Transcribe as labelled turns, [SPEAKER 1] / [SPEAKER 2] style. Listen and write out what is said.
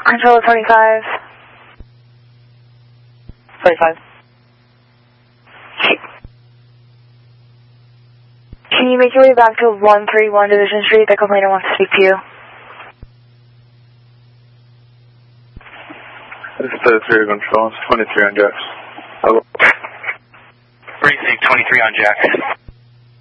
[SPEAKER 1] Control 25. 25. Can you make your way back to 131 Division Street? The complainant wants to speak to you.
[SPEAKER 2] This is 33 Control. It's 23 on Jacks. Hello.
[SPEAKER 3] Precinct 23 on Jacks.